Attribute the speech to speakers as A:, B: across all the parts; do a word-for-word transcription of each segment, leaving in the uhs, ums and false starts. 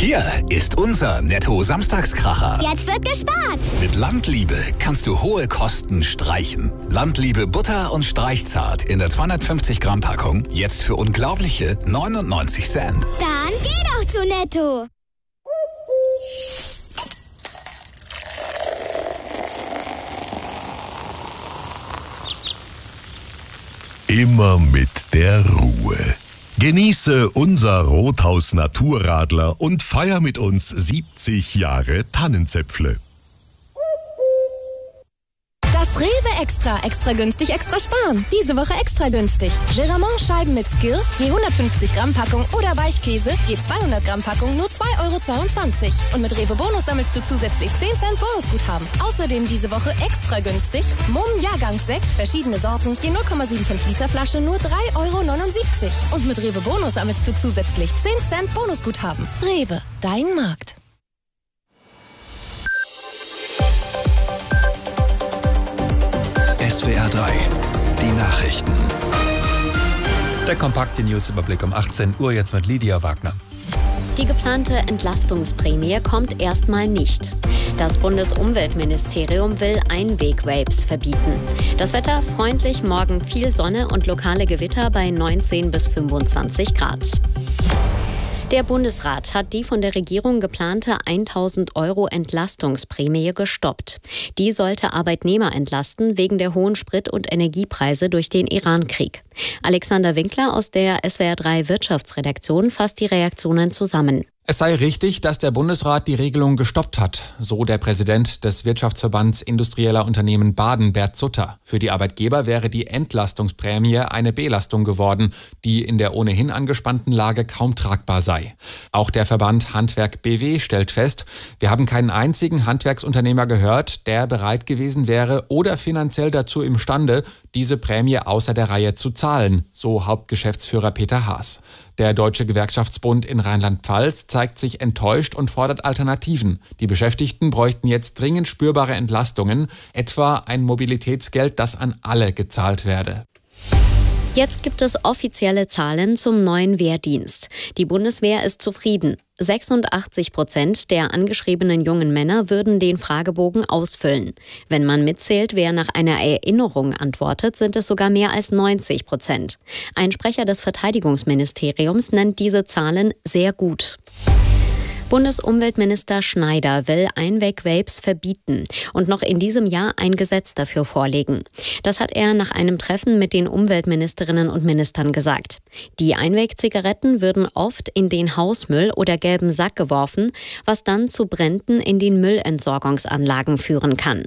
A: Hier ist unser Netto-Samstagskracher.
B: Jetzt wird gespart.
A: Mit Landliebe kannst du hohe Kosten streichen. Landliebe Butter und Streichzart in der zweihundertfünfzig Gramm Packung jetzt für unglaubliche neunundneunzig Cent.
B: Dann geh doch zu Netto.
C: Immer mit der Ruhe. Genieße unser Rothaus Naturradler und feier mit uns siebzig Jahre Tannenzäpfle.
D: Das Rewe Extra. Extra günstig, extra sparen. Diese Woche extra günstig. Geramont-Scheiben mit Skill, je hundertfünfzig Gramm Packung oder Weichkäse, je zweihundert Gramm Packung, nur zwei Euro zweiundzwanzig. Und mit Rewe Bonus sammelst du zusätzlich zehn Cent Bonusguthaben. Außerdem diese Woche extra günstig. Mumm Jahrgangssekt, verschiedene Sorten, je null Komma fünfundsiebzig Liter Flasche, nur drei Euro neunundsiebzig. Und mit Rewe Bonus sammelst du zusätzlich zehn Cent Bonusguthaben. Rewe, dein Markt.
A: S W R drei, die Nachrichten.
E: Der kompakte Newsüberblick um achtzehn Uhr jetzt mit Lydia Wagner.
F: Die geplante Entlastungsprämie kommt erstmal nicht. Das Bundesumweltministerium will Einweg-Vapes verbieten. Das Wetter freundlich, morgen viel Sonne und lokale Gewitter bei neunzehn bis fünfundzwanzig Grad. Der Bundesrat hat die von der Regierung geplante tausend Euro Entlastungsprämie gestoppt. Die sollte Arbeitnehmer entlasten wegen der hohen Sprit- und Energiepreise durch den Iran-Krieg. Alexander Winkler aus der S W R drei Wirtschaftsredaktion fasst die Reaktionen zusammen.
G: Es sei richtig, dass der Bundesrat die Regelung gestoppt hat, so der Präsident des Wirtschaftsverbands Industrieller Unternehmen Baden, Bert Sutter. Für die Arbeitgeber wäre die Entlastungsprämie eine Belastung geworden, die in der ohnehin angespannten Lage kaum tragbar sei. Auch der Verband Handwerk B W stellt fest, wir haben keinen einzigen Handwerksunternehmer gehört, der bereit gewesen wäre oder finanziell dazu imstande, diese Prämie außer der Reihe zu zahlen, so Hauptgeschäftsführer Peter Haas. Der Deutsche Gewerkschaftsbund in Rheinland-Pfalz zeigt sich enttäuscht und fordert Alternativen. Die Beschäftigten bräuchten jetzt dringend spürbare Entlastungen, etwa ein Mobilitätsgeld, das an alle gezahlt werde.
F: Jetzt gibt es offizielle Zahlen zum neuen Wehrdienst. Die Bundeswehr ist zufrieden. sechsundachtzig Prozent der angeschriebenen jungen Männer würden den Fragebogen ausfüllen. Wenn man mitzählt, wer nach einer Erinnerung antwortet, sind es sogar mehr als neunzig Prozent. Ein Sprecher des Verteidigungsministeriums nennt diese Zahlen sehr gut. Bundesumweltminister Schneider will Einweg-Vapes verbieten und noch in diesem Jahr ein Gesetz dafür vorlegen. Das hat er nach einem Treffen mit den Umweltministerinnen und Ministern gesagt. Die Einweg-Zigaretten würden oft in den Hausmüll oder gelben Sack geworfen, was dann zu Bränden in den Müllentsorgungsanlagen führen kann.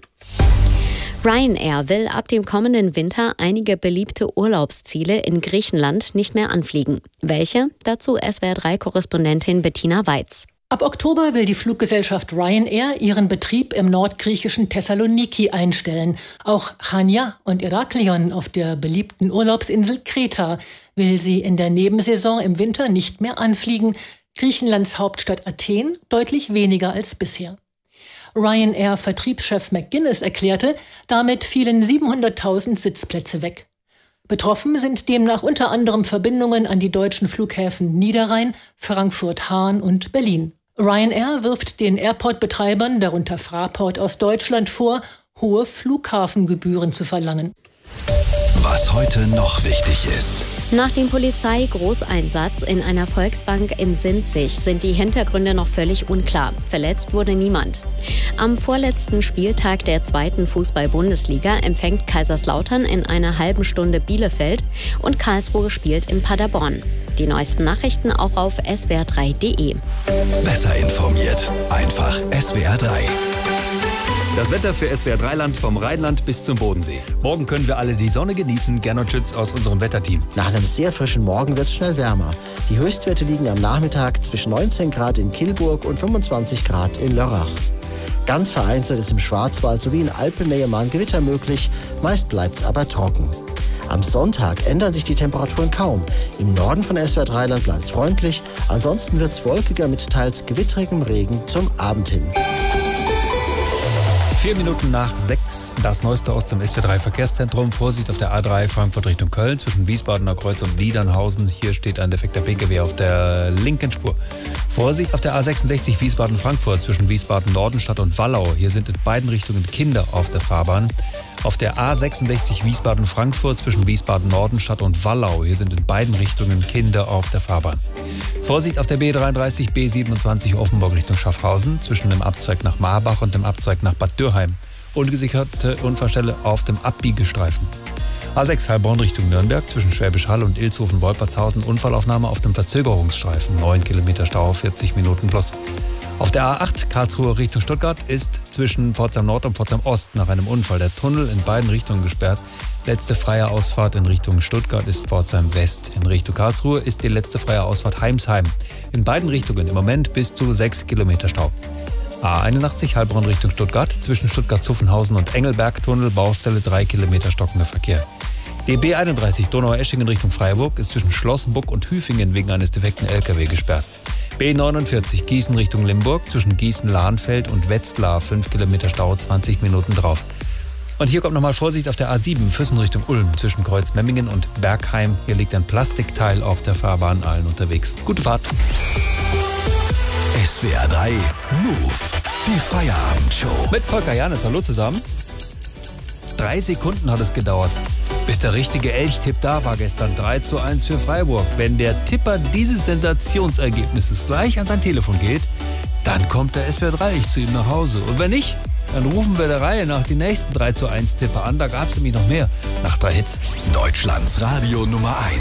F: Ryanair will ab dem kommenden Winter einige beliebte Urlaubsziele in Griechenland nicht mehr anfliegen. Welche? Dazu S W R drei Korrespondentin Bettina Weiz.
H: Ab Oktober will die Fluggesellschaft Ryanair ihren Betrieb im nordgriechischen Thessaloniki einstellen. Auch Chania und Heraklion auf der beliebten Urlaubsinsel Kreta will sie in der Nebensaison im Winter nicht mehr anfliegen. Griechenlands Hauptstadt Athen deutlich weniger als bisher. Ryanair-Vertriebschef McGuinness erklärte, damit fielen siebenhunderttausend Sitzplätze weg. Betroffen sind demnach unter anderem Verbindungen an die deutschen Flughäfen Niederrhein, Frankfurt-Hahn und Berlin. Ryanair wirft den Airport-Betreibern, darunter Fraport aus Deutschland, vor, hohe Flughafengebühren zu verlangen.
A: Was heute noch wichtig ist.
F: Nach dem Polizeigroßeinsatz in einer Volksbank in Sinzig sind die Hintergründe noch völlig unklar. Verletzt wurde niemand. Am vorletzten Spieltag der zweiten Fußball-Bundesliga empfängt Kaiserslautern in einer halben Stunde Bielefeld und Karlsruhe spielt in Paderborn. Die neuesten Nachrichten auch auf S W R drei Punkt D E.
A: Besser informiert. Einfach S W R drei.
E: Das Wetter für S W R drei Land vom Rheinland bis zum Bodensee. Morgen können wir alle die Sonne genießen. Gernot Schütz aus unserem Wetterteam.
I: Nach einem sehr frischen Morgen wird es schnell wärmer. Die Höchstwerte liegen am Nachmittag zwischen neunzehn Grad in Kilburg und fünfundzwanzig Grad in Lörrach. Ganz vereinzelt ist im Schwarzwald sowie in Alpennähe mal ein Gewitter möglich. Meist bleibt es aber trocken. Am Sonntag ändern sich die Temperaturen kaum. Im Norden von S W R drei Land bleibt es freundlich. Ansonsten wird es wolkiger mit teils gewitterigem Regen zum Abend hin.
E: Vier Minuten nach sechs, das Neueste aus dem S W R drei Verkehrszentrum. Vorsicht auf der A drei Frankfurt Richtung Köln zwischen Wiesbadener Kreuz und Niedernhausen. Hier steht ein defekter P K W auf der linken Spur. Vorsicht auf der A sechsundsechzig Wiesbaden-Frankfurt zwischen Wiesbaden-Nordenstadt und Wallau. Hier sind in beiden Richtungen Kinder auf der Fahrbahn. Auf der A sechsundsechzig Wiesbaden-Frankfurt zwischen Wiesbaden-Nordenstadt und Wallau. Hier sind in beiden Richtungen Kinder auf der Fahrbahn. Vorsicht auf der B dreiunddreißig B siebenundzwanzig Offenburg Richtung Schaffhausen zwischen dem Abzweig nach Marbach und dem Abzweig nach Bad Dürheim. Ungesicherte Unfallstelle auf dem Abbiegestreifen. A sechs Heilbronn Richtung Nürnberg zwischen Schwäbisch Hall und Ilshofen-Wolpertshausen. Unfallaufnahme auf dem Verzögerungsstreifen. neun Kilometer Stau, vierzig Minuten plus. Auf der A acht Karlsruhe Richtung Stuttgart ist zwischen Pforzheim Nord und Pforzheim Ost nach einem Unfall der Tunnel in beiden Richtungen gesperrt. Letzte freie Ausfahrt in Richtung Stuttgart ist Pforzheim West. In Richtung Karlsruhe ist die letzte freie Ausfahrt Heimsheim. In beiden Richtungen im Moment bis zu sechs Kilometer Stau. A einundachtzig Heilbronn Richtung Stuttgart zwischen Stuttgart-Zuffenhausen und Engelberg-Tunnel, Baustelle drei Kilometer stockender Verkehr. Die B einunddreißig Donaueschingen Richtung Freiburg ist zwischen Schlossenburg und Hüfingen wegen eines defekten L K W gesperrt. B neunundvierzig Gießen Richtung Limburg zwischen Gießen-Lahnfeld und Wetzlar, fünf Kilometer Stau, zwanzig Minuten drauf. Und hier kommt nochmal Vorsicht auf der A sieben Füssen Richtung Ulm zwischen Kreuzmemmingen und Bergheim. Hier liegt ein Plastikteil auf der Fahrbahn, allen unterwegs. Gute Fahrt.
A: S W R drei Move, die Feierabendshow.
E: Mit Volker Janitz, hallo zusammen. Drei Sekunden hat es gedauert, bis der richtige Elchtipp da war gestern. drei zu eins für Freiburg. Wenn der Tipper dieses Sensationsergebnisses gleich an sein Telefon geht, dann kommt der S W R drei Elch zu ihm nach Hause. Und wenn nicht, dann rufen wir der Reihe nach die nächsten drei zu eins Tipper an. Da gab es nämlich noch mehr nach drei Hits.
A: Deutschlands Radio Nummer eins.